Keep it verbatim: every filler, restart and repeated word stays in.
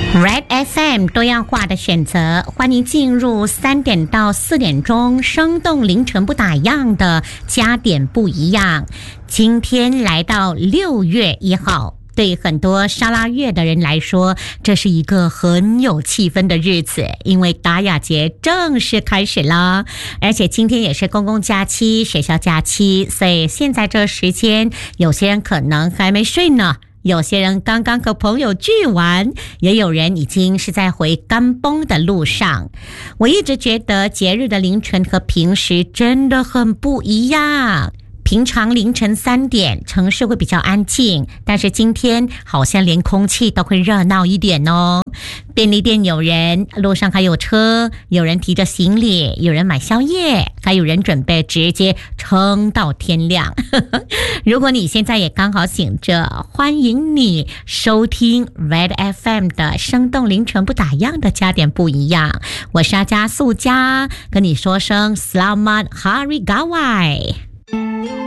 Red F M 多样化的选择，欢迎进入三点到四点钟，生动凌晨不打烊的加点不一样。今天来到六月一号。对很多沙拉越的人来说，这是一个很有气氛的日子，因为达雅节正式开始了，而且今天也是公共假期、学校假期，所以现在这时间，有些人可能还没睡呢。有些人刚刚和朋友聚完，也有人已经是在回甘崩的路上。我一直觉得节日的凌晨和平时真的很不一样。平常凌晨三点城市会比较安静，但是今天好像连空气都会热闹一点哦。便利店有人，路上还有车，有人提着行李，有人买宵夜，还有人准备直接撑到天亮。如果你现在也刚好醒着，欢迎你收听 Red F M 的生动凌晨不打烊的加点不一样。我是阿加素佳，跟你说声 Selamat Hari Gawai。